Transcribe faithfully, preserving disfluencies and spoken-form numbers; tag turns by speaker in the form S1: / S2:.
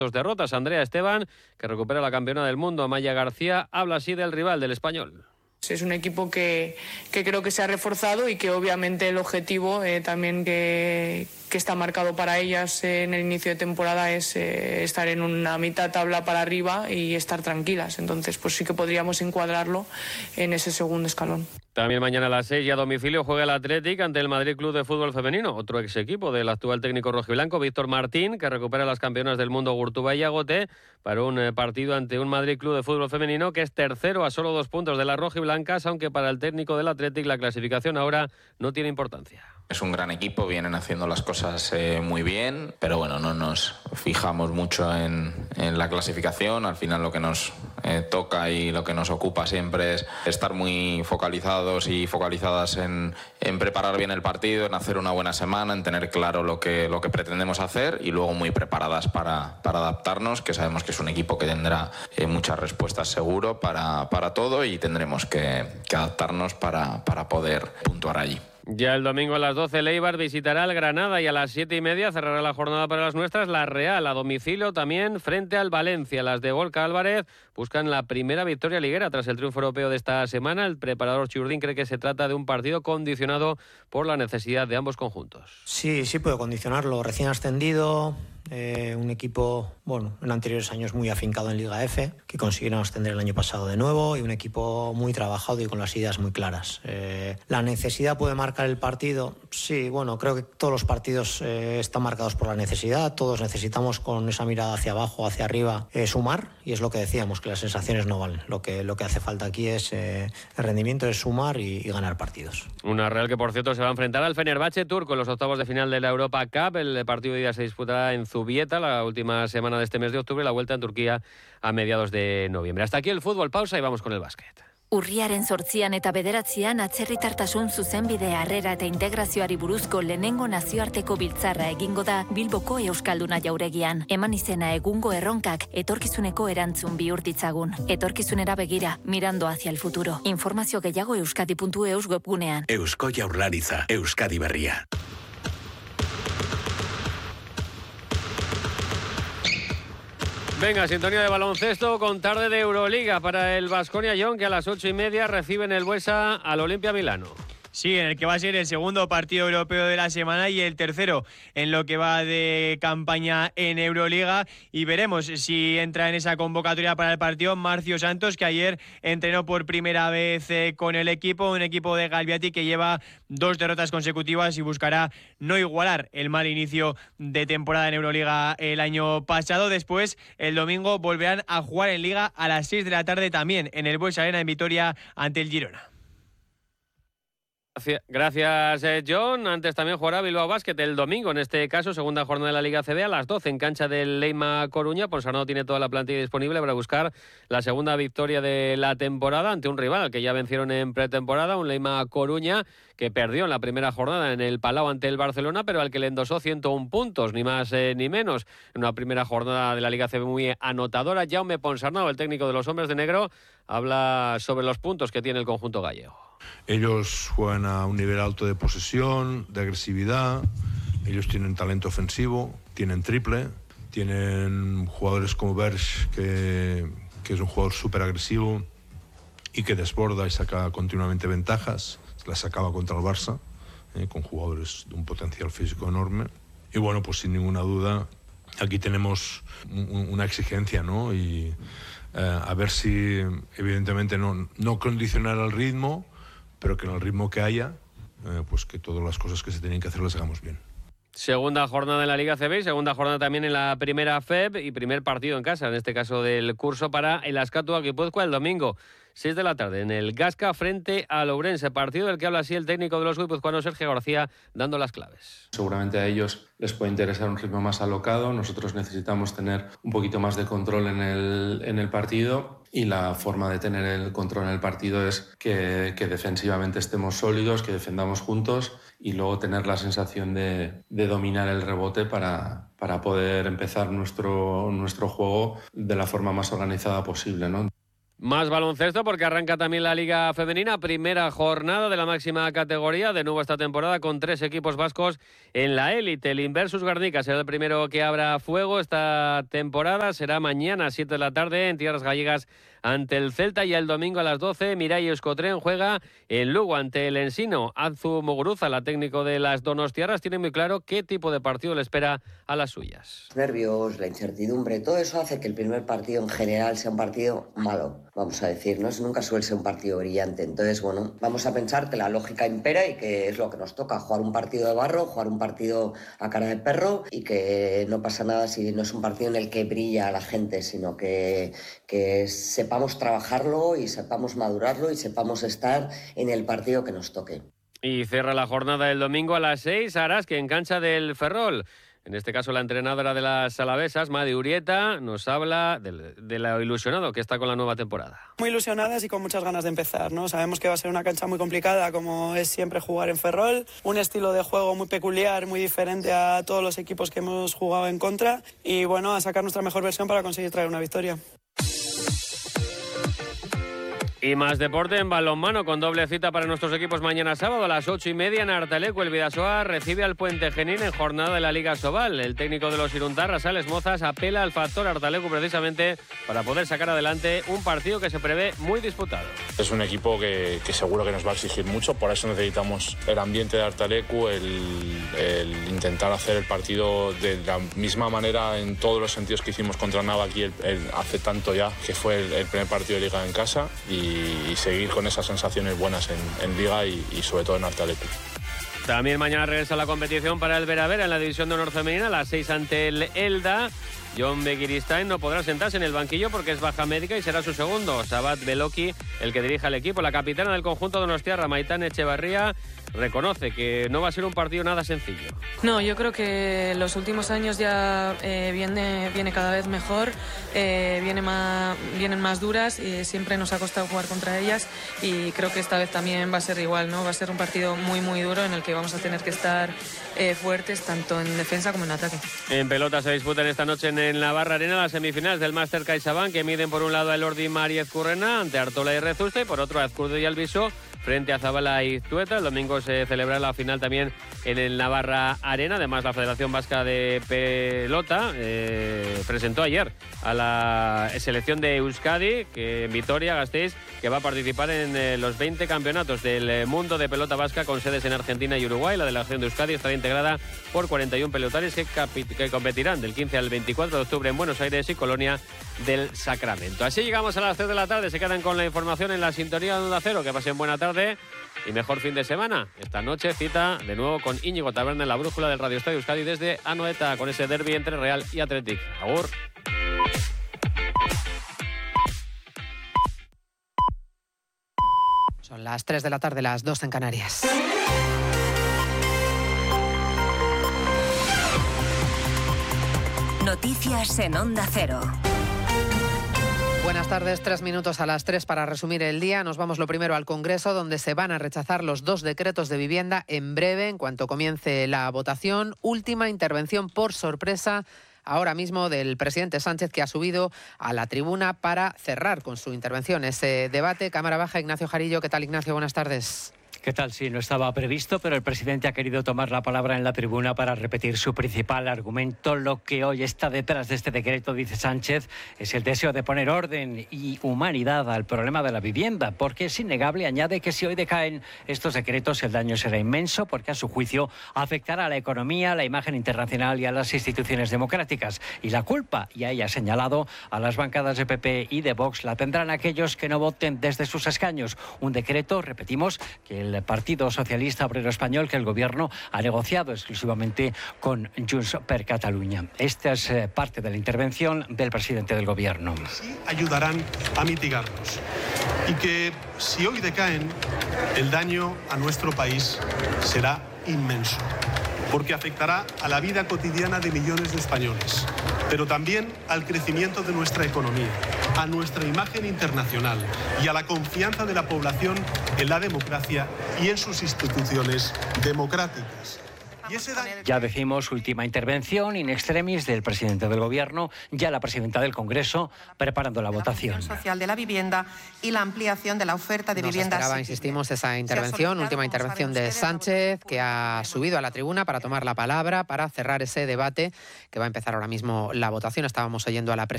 S1: Dos derrotas. Andrea Esteban, que recupera la campeona del mundo. Amaya García habla así del rival, del Español.
S2: Es un equipo que, que creo que se ha reforzado y que obviamente el objetivo eh, también que, que está marcado para ellas eh, en el inicio de temporada es eh, estar en una mitad tabla para arriba y estar tranquilas. Entonces pues sí que podríamos encuadrarlo en ese segundo escalón.
S1: También mañana a las seis y a domicilio juega el Athletic ante el Madrid Club de Fútbol Femenino, otro ex equipo del actual técnico rojiblanco, Víctor Martín, que recupera a las campeonas del mundo Gurtubay y Agote para un eh, partido ante un Madrid Club de Fútbol Femenino que es tercero a solo dos puntos de las rojiblancas, aunque para el técnico del Athletic la clasificación ahora no tiene importancia.
S3: Es un gran equipo, vienen haciendo las cosas eh, muy bien, pero bueno, no nos fijamos mucho en, en la clasificación. Al final lo que nos eh, toca y lo que nos ocupa siempre es estar muy focalizados y focalizadas en, en preparar bien el partido, en hacer una buena semana, en tener claro lo que, lo que pretendemos hacer y luego muy preparadas para, para adaptarnos, que sabemos que es un equipo que tendrá eh, muchas respuestas seguro para, para todo y tendremos que, que adaptarnos para, para poder puntuar allí.
S1: Ya el domingo a las doce el Eibar visitará al Granada y a las siete y media cerrará la jornada para las nuestras la Real a domicilio también frente al Valencia. Las de Gorka Álvarez buscan la primera victoria liguera tras el triunfo europeo de esta semana. El preparador Churdín cree que se trata de un partido condicionado por la necesidad de ambos conjuntos.
S4: Sí, sí puedo condicionarlo. Recién ascendido, eh, un equipo, bueno, en anteriores años muy afincado en Liga F, que consiguieron ascender el año pasado de nuevo, y un equipo muy trabajado y con las ideas muy claras. Eh, la necesidad puede marcar el partido. Sí, bueno, creo que todos los partidos eh, están marcados por la necesidad. Todos necesitamos con esa mirada hacia abajo, hacia arriba, eh, sumar, y es lo que decíamos, que las sensaciones no valen. Lo que, lo que hace falta aquí es eh, el rendimiento, es sumar y, y ganar partidos.
S1: Una Real que, por cierto, se va a enfrentar al Fenerbahce turco en los octavos de final de la Europa Cup. El partido de ida se disputará en Zubieta la última semana de este mes de octubre, la vuelta en Turquía a mediados de noviembre. Hasta aquí el fútbol, pausa y vamos con el básquet.
S5: Urriaren zortzian eta bederatzian atzerritartasun zuzenbide harrera eta integrazioari buruzko lehenengo nazioarteko biltzarra egingo da Bilboko Euskalduna jauregian. Eman izena egungo erronkak etorkizuneko erantzun bihur ditzagun. Etorkizunera begira, mirando hacia el futuro. Informazio gehiago euskadi puntu eus webgunean.
S6: Eusko Jaurlaritza, Euskadi Berria.
S1: Venga, sintonía de baloncesto con tarde de Euroliga para el Baskonia Jon, que a las ocho y media reciben el Buesa al Olimpia Milano.
S7: Sí, en el que va a ser el segundo partido europeo de la semana y el tercero en lo que va de campaña en Euroliga, y veremos si entra en esa convocatoria para el partido Marcio Santos, que ayer entrenó por primera vez eh, con el equipo, un equipo de Galbiati que lleva dos derrotas consecutivas y buscará no igualar el mal inicio de temporada en Euroliga el año pasado. Después, el domingo volverán a jugar en Liga a las seis de la tarde también en el Buesa Arena en Vitoria ante el Girona.
S1: Gracias, eh, John. Antes también jugará Bilbao Basket el domingo, en este caso, segunda jornada de la Liga C B a las doce en cancha del Leima Coruña. Ponsarnau tiene toda la plantilla disponible para buscar la segunda victoria de la temporada ante un rival que ya vencieron en pretemporada, un Leima Coruña que perdió en la primera jornada en el Palau ante el Barcelona, pero al que le endosó ciento uno puntos, ni más eh, ni menos, en una primera jornada de la Liga C B muy anotadora. Jaume Ponsarnau, el técnico de los hombres de negro, habla sobre los puntos que tiene el conjunto gallego.
S8: Ellos juegan a un nivel alto de posesión, de agresividad. Ellos tienen talento ofensivo, tienen triple, tienen jugadores como Berge, que, que es un jugador súper agresivo y que desborda y saca continuamente ventajas. Las sacaba contra el Barça, eh, con jugadores de un potencial físico enorme. Y bueno, pues sin ninguna duda, aquí tenemos un, una exigencia, ¿no? Y eh, a ver si, evidentemente, no, no condicionar el ritmo, pero que en el ritmo que haya, eh, pues que todas las cosas que se tienen que hacer las hagamos bien.
S1: Segunda jornada en la Liga C B y segunda jornada también en la primera F E B y primer partido en casa, en este caso del curso, para el Askatu Guipúzcoa el domingo, seis de la tarde, en el Gasca frente al Ourense, partido del que habla así el técnico de los guipuzcoanos, Sergio García, dando las claves.
S9: Seguramente a ellos les puede interesar un ritmo más alocado, nosotros necesitamos tener un poquito más de control en el, en el partido, y la forma de tener el control en el partido es que, que defensivamente estemos sólidos, que defendamos juntos y luego tener la sensación de, de dominar el rebote para, para poder empezar nuestro, nuestro juego de la forma más organizada posible, ¿no?
S1: Más baloncesto porque arranca también la Liga Femenina, primera jornada de la máxima categoría, de nuevo esta temporada con tres equipos vascos en la élite. El Inversus Garnica será el primero que abra fuego esta temporada, será mañana a siete de la tarde en tierras gallegas ante el Celta, y el domingo a las doce Mirai Euskotren juega en Lugo ante el Ensino. Azu Muguruza, la técnico de las donostiarras, tiene muy claro qué tipo de partido le espera a las suyas.
S10: Nervios, la incertidumbre, todo eso hace que el primer partido en general sea un partido malo, vamos a decir, ¿no? Nunca suele ser un partido brillante. Entonces, bueno, vamos a pensar que la lógica impera y que es lo que nos toca, jugar un partido de barro, jugar un partido a cara de perro, y que no pasa nada si no es un partido en el que brilla la gente, sino que, que sepamos trabajarlo y sepamos madurarlo y sepamos estar en el partido que nos toque.
S1: Y cierra la jornada el domingo a las seis, Aras, que en cancha del Ferrol. En este caso, la entrenadora de las alavesas, Madi Urieta, nos habla de, de lo ilusionado que está con la nueva temporada.
S11: Muy ilusionadas y con muchas ganas de empezar, ¿no? Sabemos que va a ser una cancha muy complicada, como es siempre jugar en Ferrol. Un estilo de juego muy peculiar, muy diferente a todos los equipos que hemos jugado en contra. Y bueno, a sacar nuestra mejor versión para conseguir traer una victoria.
S1: Y más deporte en balonmano, con doble cita para nuestros equipos mañana sábado a las ocho y media en Artalecu. El Bidasoa recibe al Puente Genil en jornada de la Liga Sobal. El técnico de los Iruntarras, Alex Mozas, apela al factor Artalecu precisamente para poder sacar adelante un partido que se prevé muy disputado.
S12: Es un equipo que, que seguro que nos va a exigir mucho, por eso necesitamos el ambiente de Artalecu, el, el intentar hacer el partido de la misma manera en todos los sentidos que hicimos contra Nava aquí el, el, hace tanto ya, que fue el, el primer partido de Liga en casa, y y seguir con esas sensaciones buenas en, en Liga y, y sobre todo en Artalecu.
S1: También mañana regresa la competición para el Veravera en la división de honor femenina, a las seis ante el Elda. John Begiristain no podrá sentarse en el banquillo porque es baja médica y será su segundo. Sabat Beloki, el que dirige al equipo. La capitana del conjunto donostiarra, Maitán Echevarría, reconoce que no va a ser un partido nada sencillo.
S13: No, yo creo que los últimos años ya eh, viene, viene cada vez mejor, eh, viene más, vienen más duras y siempre nos ha costado jugar contra ellas, y creo que esta vez también va a ser igual, ¿no? Va a ser un partido muy muy duro en el que vamos a tener que estar eh, fuertes tanto en defensa como en ataque. En pelota se disputan esta noche en el Navarra Arena las semifinales del Máster CaixaBank, que miden por un lado a Elordi Mar y Ezcurrena ante Artola y Rezusta, y por otro a Ezcurdo y Alviso frente a Zabala y Zueta. El domingo se celebrará la final también en el Navarra Arena. Además, la Federación Vasca de Pelota eh, presentó ayer a la selección de Euskadi, que en Vitoria-Gasteiz, que va a participar en eh, los veinte campeonatos del mundo de pelota vasca con sedes en Argentina y Uruguay. La delegación de Euskadi estará integrada por cuarenta y uno pelotaris que, que competirán del quince al veinticuatro de octubre en Buenos Aires y Colonia del Sacramento. Así llegamos a las tres de la tarde. Se quedan con la información en la sintonía de Onda Cero. Que pasen buena tarde y mejor fin de semana. Esta noche cita de nuevo con Íñigo Taberna en la brújula del Radio Estadio Euskadi desde Anoeta, con ese derbi entre Real y Athletic. Agur.
S14: Son las tres de la tarde, las dos en Canarias.
S15: Noticias en Onda Cero.
S14: Buenas tardes, tres minutos a las tres para resumir el día. Nos vamos lo primero al Congreso, donde se van a rechazar los dos decretos de vivienda en breve, en cuanto comience la votación. Última intervención por sorpresa ahora mismo del presidente Sánchez, que ha subido a la tribuna para cerrar con su intervención ese debate. Cámara Baja, Ignacio Jarillo. ¿Qué tal, Ignacio? Buenas tardes.
S16: ¿Qué tal? Sí, no estaba previsto, pero el presidente ha querido tomar la palabra en la tribuna para repetir su principal argumento. Lo que hoy está detrás de este decreto, dice Sánchez, es el deseo de poner orden y humanidad al problema de la vivienda, porque es innegable, añade, que si hoy decaen estos decretos el daño será inmenso, porque a su juicio afectará a la economía, a la imagen internacional y a las instituciones democráticas. Y la culpa, y ahí ha señalado, a las bancadas de P P y de Vox la tendrán aquellos que no voten desde sus escaños. Un decreto, repetimos, que el El Partido Socialista Obrero Español, que el Gobierno ha negociado exclusivamente con Junts per Catalunya. Esta es eh, parte de la intervención del presidente del Gobierno.
S17: Sí ayudarán a mitigarlos. Y que si hoy decaen, el daño a nuestro país será inmenso, porque afectará a la vida cotidiana de millones de españoles, pero también al crecimiento de nuestra economía, a nuestra imagen internacional y a la confianza de la población en la democracia y en sus instituciones democráticas. Y ese daño...
S16: Ya decimos, última intervención in extremis del presidente del Gobierno, ya la presidenta del Congreso preparando la votación.
S18: Social de la vivienda y la ampliación de la oferta de
S14: Nos
S18: viviendas.
S14: esperaba, insistimos, esa intervención, última intervención de Sánchez, que ha subido a la tribuna para tomar la palabra, para cerrar ese debate que va a empezar ahora mismo la votación. Estábamos oyendo a la presidenta